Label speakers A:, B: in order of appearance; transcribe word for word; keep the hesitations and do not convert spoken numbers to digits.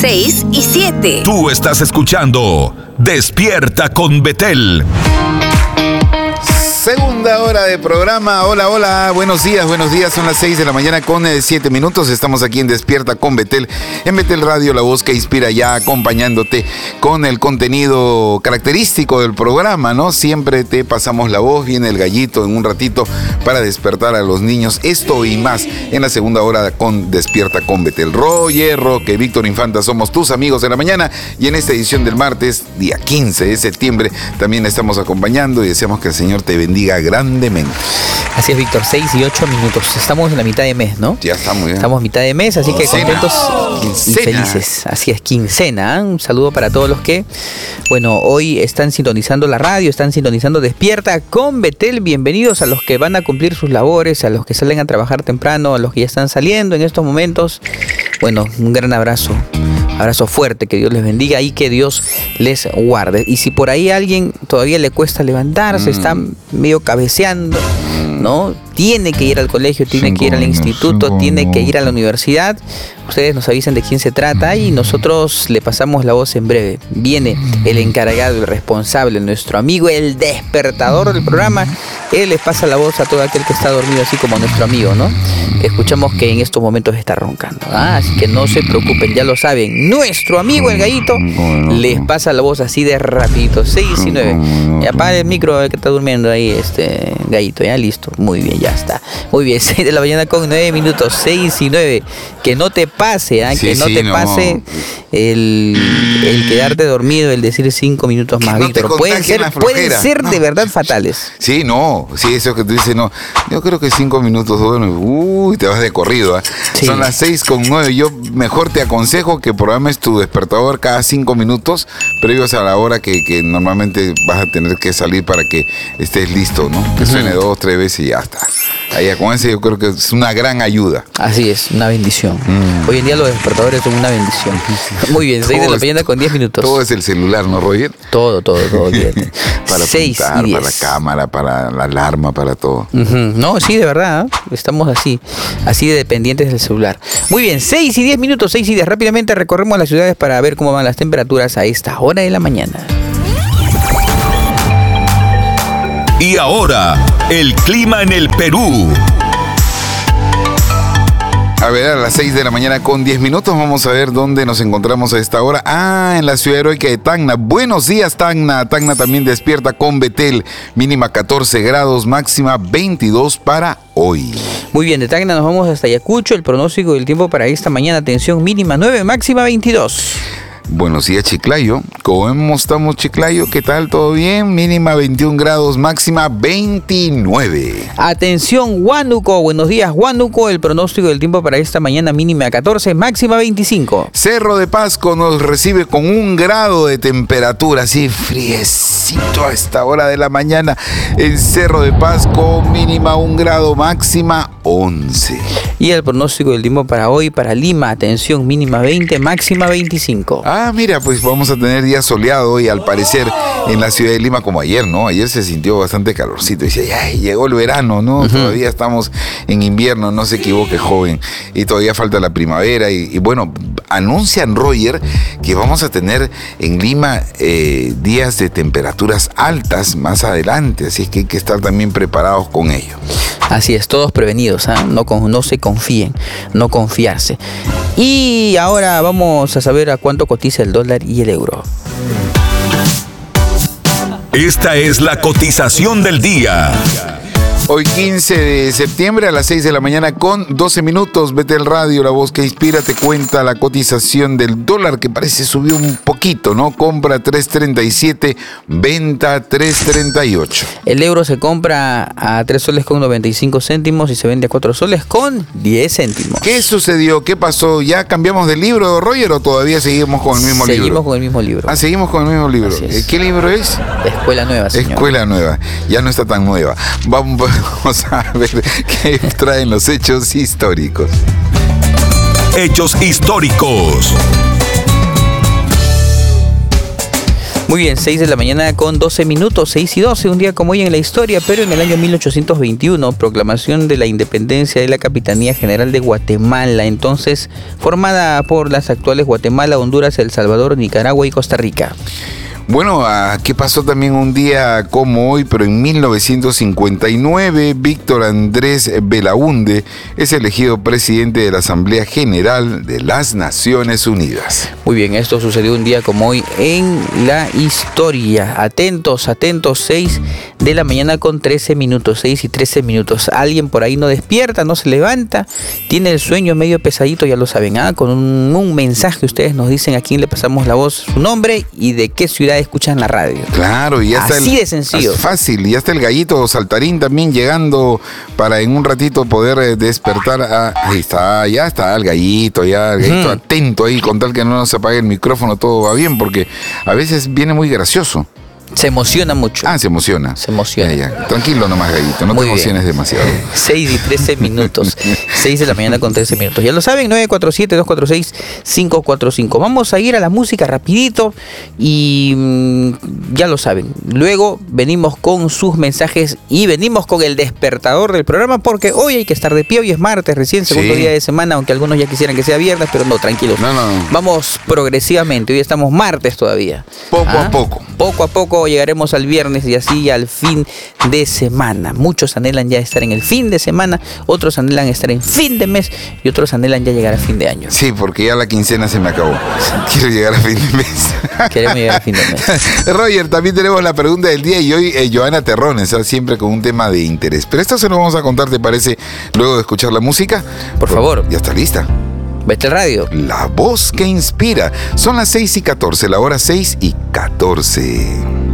A: seis y siete.
B: Tú estás escuchando Despierta con Betel.
C: Segunda hora de programa. Hola, hola, buenos días, buenos días. Son las seis de la mañana con siete minutos. Estamos aquí en Despierta con Betel, en Betel Radio, la voz que inspira, ya acompañándote con el contenido característico del programa, ¿no? Siempre te pasamos la voz, viene el gallito en un ratito para despertar a los niños. Esto y más en la segunda hora con Despierta con Betel. Roger, Roque, Víctor Infanta, somos tus amigos de la mañana, y en esta edición del martes, día quince de septiembre, también estamos acompañando y deseamos que el Señor te bendiga diga grandemente.
D: Así es, Víctor, seis y ocho minutos. Estamos en la mitad de mes, ¿no?
C: Ya estamos bien.
D: Estamos mitad de mes, así que contentos
C: Quincena.
D: y felices. Así es, quincena. ¿eh? Un saludo para todos los que, bueno, hoy están sintonizando la radio, están sintonizando Despierta con Betel. Bienvenidos a los que van a cumplir sus labores, a los que salen a trabajar temprano, a los que ya están saliendo en estos momentos. Bueno, un gran abrazo. Abrazo fuerte, que Dios les bendiga y que Dios les guarde. Y si por ahí a alguien todavía le cuesta levantarse, mm. está medio cabeceando, ¿no? Tiene que ir al colegio, tiene cinco que ir al instituto, cinco, tiene que ir a la universidad. Ustedes nos avisan de quién se trata y nosotros le pasamos la voz en breve. Viene el encargado, el responsable, nuestro amigo, el despertador del programa. Él les pasa la voz a todo aquel que está dormido, así como nuestro amigo, ¿no? Escuchamos que en estos momentos está roncando. ¿ah? Así que no se preocupen, ya lo saben. Nuestro amigo, el gallito, les pasa la voz así de rapidito. seis y nueve. Y apaga el micro que está durmiendo ahí, este gallito. Ya listo. Muy bien, ya está. Muy bien, seis de la mañana con nueve minutos. seis y nueve. Que no te pase, ¿eh? sí, que no sí, te no. pase el, el quedarte dormido, el decir cinco minutos más, no Víctor. Pueden ser, pueden ser no. de verdad fatales.
C: Sí, no. Sí, eso que tú dices, no. Yo creo que cinco minutos duermes. Uy, te vas de corrido. ¿eh? Sí. Son las seis con nueve. Yo mejor te aconsejo que programes tu despertador cada cinco minutos, previos a la hora que, que normalmente vas a tener que salir para que estés listo, ¿no? Que suene uh-huh. dos, tres veces y ya está. Ahí con ese yo creo que es una gran ayuda.
D: Así es, una bendición. Mm. Hoy en día los despertadores son una bendición. Muy bien, seis de la mañana con diez minutos.
C: Todo es el celular, ¿no, Roger?
D: Todo, todo, todo.
C: Para
D: seis
C: apuntar,
D: y diez.
C: Para la cámara, para la alarma, para todo.
D: Uh-huh. No, sí, de verdad, ¿eh? Estamos así, así de dependientes del celular. Muy bien, seis y diez minutos, seis y diez. Rápidamente recorremos las ciudades para ver cómo van las temperaturas a esta hora de la mañana.
B: Y ahora, el clima en el Perú.
C: A ver, a las seis de la mañana con diez minutos vamos a ver dónde nos encontramos a esta hora. Ah, en la ciudad heroica de Tacna. Buenos días, Tacna. Tacna también despierta con Betel. Mínima catorce grados, máxima veintidós para hoy.
D: Muy bien, de Tacna nos vamos hasta Ayacucho. El pronóstico del tiempo para esta mañana, atención, mínima nueve, máxima veintidós.
C: Buenos días, Chiclayo. ¿Cómo estamos, Chiclayo? ¿Qué tal? ¿Todo bien? Mínima veintiún grados, máxima veintinueve.
D: Atención, Huánuco. Buenos días, Huánuco. El pronóstico del tiempo para esta mañana, mínima catorce, máxima veinticinco.
C: Cerro de Pasco nos recibe con un grado de temperatura, así friecito a esta hora de la mañana. En Cerro de Pasco, mínima un grado, máxima once.
D: Y el pronóstico del tiempo para hoy, para Lima, atención, mínima veinte, máxima veinticinco.
C: Ah, mira, pues vamos a tener día soleado hoy, al parecer, en la ciudad de Lima, como ayer, ¿no? Ayer se sintió bastante calorcito. Dice, ay, llegó el verano, ¿no? Uh-huh. Todavía estamos en invierno, no se equivoque, joven. Y todavía falta la primavera. Y, y bueno, anuncian, Roger, que vamos a tener en Lima eh, días de temperaturas altas más adelante. Así es que hay que estar también preparados con ello.
D: Así es, todos prevenidos, ¿eh? no, no se confíen, no confiarse. Y ahora vamos a saber a cuánto cotiza el dólar y el euro.
B: Esta es la cotización del día.
C: Hoy quince de septiembre a las seis de la mañana con doce minutos, Betel Radio, la voz que inspira, te cuenta la cotización del dólar, que parece subió un poquito, ¿no? Compra tres treinta y siete, venta tres treinta y ocho.
D: El euro se compra a tres soles con noventa y cinco céntimos y se vende a cuatro soles con diez céntimos.
C: ¿Qué sucedió? ¿Qué pasó? ¿Ya cambiamos de libro, Roger, o todavía seguimos con el mismo
D: seguimos
C: libro?
D: Seguimos con el mismo libro.
C: Ah, seguimos con el mismo libro.
D: Es.
C: ¿Qué libro es?
D: Escuela Nueva, señor.
C: Escuela Nueva. Ya no está tan nueva. Vamos, vamos a ver qué traen los hechos históricos.
B: Hechos históricos.
D: Muy bien, seis de la mañana con doce minutos, seis y doce, un día como hoy en la historia, pero en el año mil ochocientos veintiuno, proclamación de la independencia de la Capitanía General de Guatemala, entonces formada por las actuales Guatemala, Honduras, El Salvador, Nicaragua y Costa Rica.
C: Bueno, ¿qué pasó también un día como hoy? Pero en mil novecientos cincuenta y nueve, Víctor Andrés Belaúnde es elegido presidente de la Asamblea General de las Naciones Unidas.
D: Muy bien, esto sucedió un día como hoy en la historia. Atentos, atentos, seis de la mañana con trece minutos, seis y trece minutos. Alguien por ahí no despierta, no se levanta, tiene el sueño medio pesadito, ya lo saben, ¿ah? Con un, un mensaje ustedes nos dicen a quién le pasamos la voz, su nombre y de qué ciudad escuchan la radio.
C: Claro, y ya está.
D: Así de sencillo.
C: Es fácil, y ya está el gallito saltarín también llegando para en un ratito poder eh, despertar. A, ahí está, ya está el gallito, ya el gallito uh-huh. atento ahí, con tal que no se apague el micrófono, todo va bien, porque a veces viene muy gracioso.
D: Se emociona mucho.
C: Ah, se emociona.
D: Se emociona.
C: Ya, ya. Tranquilo nomás, gallito, no
D: Muy
C: te emociones
D: bien.
C: demasiado.
D: seis y trece minutos. seis de la mañana con trece minutos. Ya lo saben, nueve cuatro siete, dos cuatro seis, cinco cuatro cinco. Vamos a ir a la música rapidito y mmm, ya lo saben. Luego venimos con sus mensajes y venimos con el despertador del programa porque hoy hay que estar de pie. Hoy es martes, recién segundo sí. día de semana, aunque algunos ya quisieran que sea viernes, pero no, tranquilos.
C: No, no.
D: Vamos progresivamente. Hoy estamos martes todavía.
C: Poco
D: ¿Ah?
C: a poco.
D: Poco a poco llegaremos al viernes y así al fin de semana. Muchos anhelan ya estar en el fin de semana, otros anhelan estar en fin de mes y otros anhelan ya llegar a fin de año.
C: Sí, porque ya la quincena se me acabó. Quiero llegar a fin de mes.
D: Queremos llegar a fin de mes.
C: Roger, también tenemos la pregunta del día y hoy eh, Joana Terrones, ¿sabes? Siempre con un tema de interés. Pero esto se lo vamos a contar, ¿te parece? Luego de escuchar la música.
D: Por
C: Pero,
D: favor.
C: Ya está lista.
D: Vete al radio.
C: La voz que inspira. Son las seis y catorce, la hora seis y catorce.